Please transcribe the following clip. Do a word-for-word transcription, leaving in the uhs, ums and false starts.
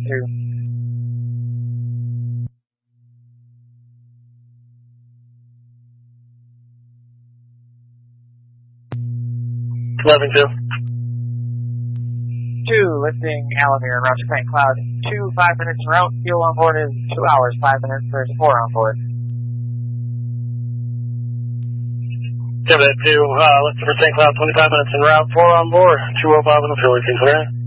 two. eleven two. two, lifting Alamir, Roger Saint Cloud. two, five minutes en route. Fuel on board is two hours, five minutes. There's four on board. Kevin two, uh, lifting for Saint Cloud, twenty-five minutes en route, four on board, two oh five on the fuel, clear.